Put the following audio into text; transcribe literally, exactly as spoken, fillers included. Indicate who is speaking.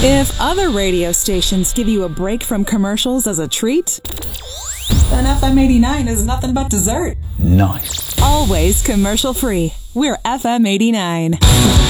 Speaker 1: If other radio stations give you a break from commercials as a treat, then F M eighty-nine is nothing but dessert.
Speaker 2: Nice.
Speaker 1: Always commercial free. We're F M eighty-nine.